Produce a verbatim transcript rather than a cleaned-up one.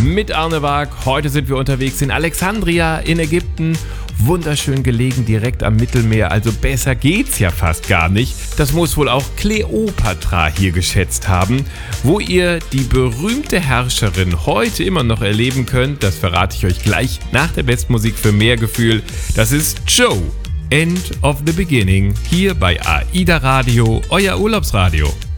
mit Arne Waag. Heute sind wir unterwegs in Alexandria in Ägypten. Wunderschön gelegen, direkt am Mittelmeer, also besser geht's ja fast gar nicht. Das muss wohl auch Kleopatra hier geschätzt haben. Wo ihr die berühmte Herrscherin heute immer noch erleben könnt, das verrate ich euch gleich nach der Bestmusik für mehr Gefühl. Das ist Joe, End of the Beginning, hier bei AIDA Radio, euer Urlaubsradio.